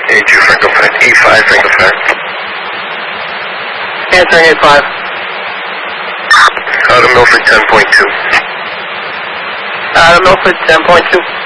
A2 Franco Flight, A5 Franco Flight. Answering A5. Out of Milford 10.2. Out of Milford 10.2.